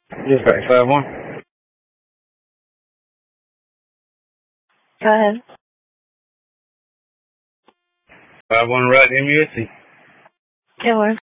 Yes, right. 5-1. Go ahead. 5-1 right MUSC. It works.